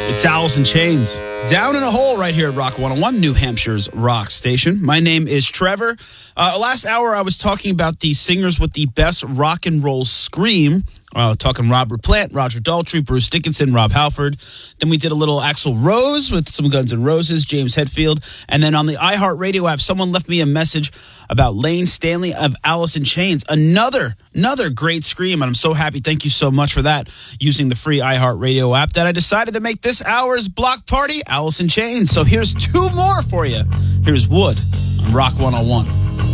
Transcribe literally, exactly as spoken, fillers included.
It's Alice in Chains. Down in a hole right here at Rock one oh one, New Hampshire's rock station. My name is Trevor. Uh, last hour, I was talking about the singers with the best rock and roll scream. Uh, talking Robert Plant, Roger Daltrey, Bruce Dickinson, Rob Halford. Then we did a little Axl Rose with some Guns N' Roses, James Hetfield. And then on the iHeartRadio app, someone left me a message about Lane Stanley of Alice in Chains. Another, another great scream, and I'm so happy. Thank you so much for that, using the free iHeartRadio app, that I decided to make this hour's block party Alice in Chains. So here's two more for you. Here's Wood on Rock one oh one.